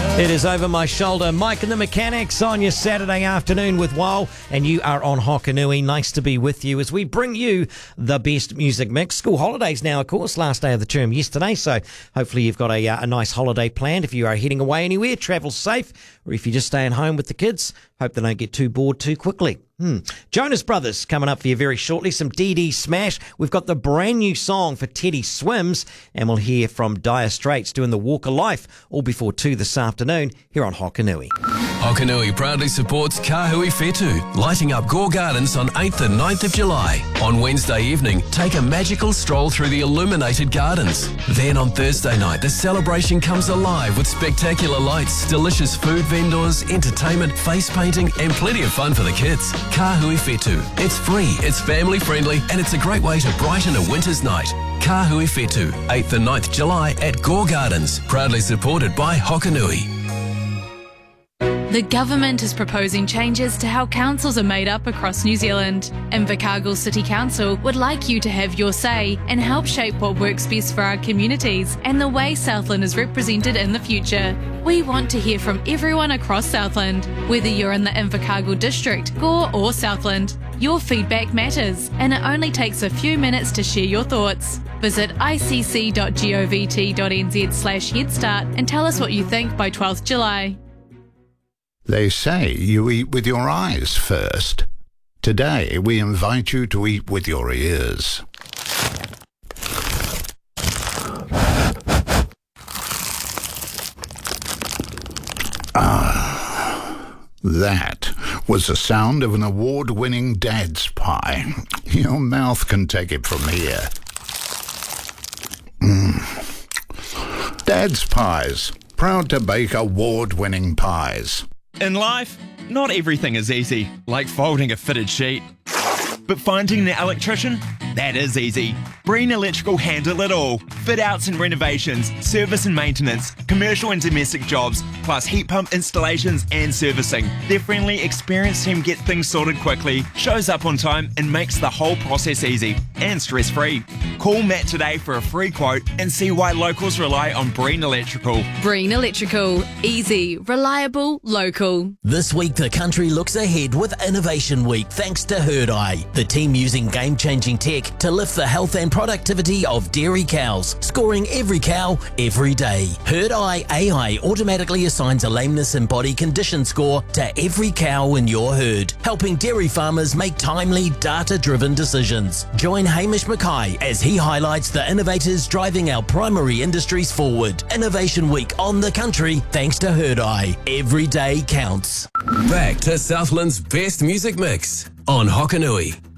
It is Over My Shoulder. Mike and the Mechanics on your Saturday afternoon with Wow, and you are on Hokanui. Nice to be with you as we bring you the best music mix. School holidays now, of course, last day of the term yesterday, so hopefully you've got a nice holiday planned. If you are heading away anywhere, travel safe, or if you're just staying home with the kids, hope they don't get too bored too quickly. Jonas Brothers coming up for you very shortly. Some DD Smash. We've got the brand new song for Teddy Swims, and we'll hear from Dire Straits doing the Walk of Life all before 2 this afternoon here on Hokanui. Hokanui proudly supports Kahui Whetū, lighting up Gore Gardens on 8th and 9th of July. On Wednesday evening, take a magical stroll through the illuminated gardens. Then on Thursday night, the celebration comes alive with spectacular lights, delicious food vendors, entertainment, face painting, and plenty of fun for the kids. Kahui Whetū. It's free, it's family friendly, and it's a great way to brighten a winter's night. Kahui Whetū, 8th and 9th July at Gore Gardens, proudly supported by Hokanui. The government is proposing changes to how councils are made up across New Zealand. Invercargill City Council would like you to have your say and help shape what works best for our communities and the way Southland is represented in the future. We want to hear from everyone across Southland, whether you're in the Invercargill District, Gore or Southland. Your feedback matters, and it only takes a few minutes to share your thoughts. Visit icc.govt.nz/headstart and tell us what you think by 12th July. They say you eat with your eyes first. Today, we invite you to eat with your ears. That was the sound of an award-winning Dad's pie. Your mouth can take it from here. Dad's Pies, proud to bake award-winning pies. In life, not everything is easy, like folding a fitted sheet. But finding an electrician? That is easy. Breen Electrical handle it all. Fit outs and renovations, service and maintenance, commercial and domestic jobs, plus heat pump installations and servicing. Their friendly, experienced team get things sorted quickly, shows up on time and makes the whole process easy and stress-free. Call Matt today for a free quote and see why locals rely on Breen Electrical. Breen Electrical. Easy, reliable, local. This week the country looks ahead with Innovation Week thanks to Herd Eye, the team using game-changing tech to lift the health and productivity of dairy cows, scoring every cow every day. Herd Eye AI automatically assigns a lameness and body condition score to every cow in your herd, helping dairy farmers make timely, data-driven decisions. Join Hamish Mackay as he highlights the innovators driving our primary industries forward. Innovation Week on the country thanks to Herd Eye. Every day counts. Back to Southland's best music mix on Hokanui.